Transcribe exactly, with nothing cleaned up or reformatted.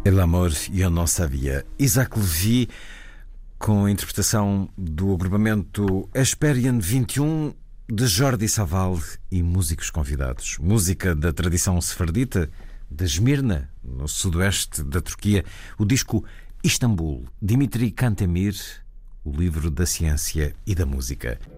El amor eu não sabia. Isaac Levi, com a interpretação do agrupamento Hesperian vinte e um de Jordi Savall e músicos convidados. Música da tradição sefardita de Esmirna, no sudoeste da Turquia. O disco Istambul, Dimitri Cantemir, o livro da ciência e da música.